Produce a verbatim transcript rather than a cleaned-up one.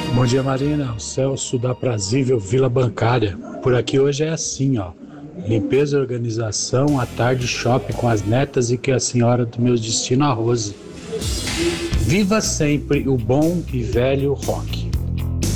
Bom dia, Marina. O Celso da Prazível Vila Bancária. Por aqui hoje é assim, ó. Limpeza e organização, à tarde shopping com as netas e que a senhora do meu destino, a Rose. Viva sempre o bom e velho rock.